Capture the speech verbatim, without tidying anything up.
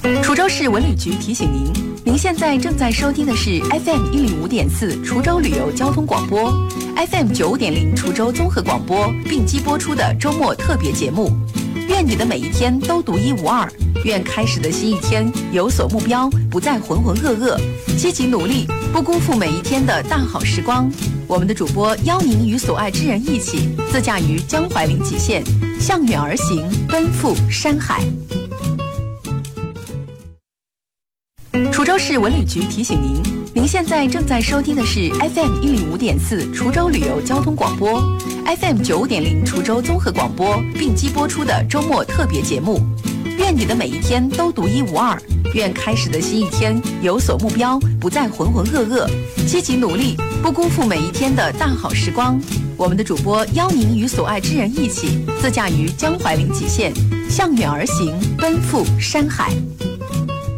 滁州市文旅局提醒您，您现在正在收听的是 F M 一零五点四滁州旅游交通广播 ，F M 九五点零滁州综合广播并机播出的周末特别节目。愿你的每一天都独一无二，愿开始的新一天有所目标，不再浑浑噩噩，积极努力，不辜负每一天的大好时光。我们的主播邀您与所爱之人一起，自驾于江淮临济县，向远而行，奔赴山海。滁州市文旅局提醒您，您现在正在收听的是 F M 一零五点四滁州旅游交通广播 ，F M 九五点零滁州综合广播并机播出的周末特别节目。愿你的每一天都独一无二，愿开始的新一天有所目标，不再浑浑噩噩，积极努力，不辜负每一天的大好时光。我们的主播邀您与所爱之人一起，自驾于江淮临济县，向远而行，奔赴山海。